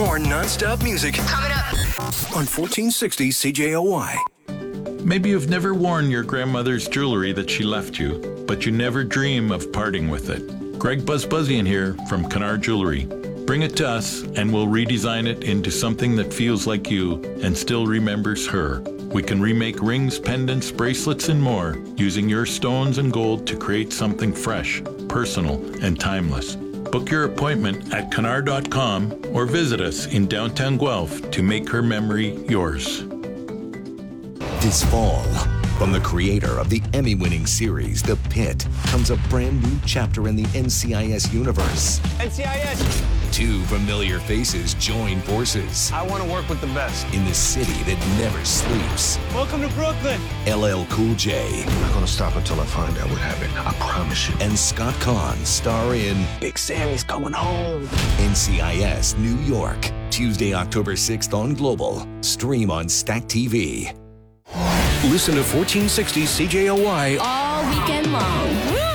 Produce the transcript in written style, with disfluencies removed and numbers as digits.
more non-stop music. Coming up On 1460 CJOY. Maybe you've never worn your grandmother's jewelry that she left you, but you never dream of parting with it. Greg Buzzian here from Kennard Jewelry. Bring it to us and we'll redesign it into something that feels like you and still remembers her. We can remake rings, pendants, bracelets, and more using your stones and gold to create something fresh, personal, and timeless. Book your appointment at Kennard.com or visit us in downtown Guelph to make her memory yours. This fall, from the creator of the Emmy-winning series The Pit, comes a brand new chapter in the NCIS universe. NCIS! Two familiar faces join forces I want to work with the best. in the city that never sleeps. Welcome to Brooklyn. LL Cool J I'm not gonna stop until I find out what happened. I promise you. and Scott Conn star in Big Sammy's coming home. NCIS New York, Tuesday, October 6th on Global. Stream on Stack TV. Listen to 1460 CJOY all weekend long. Woo!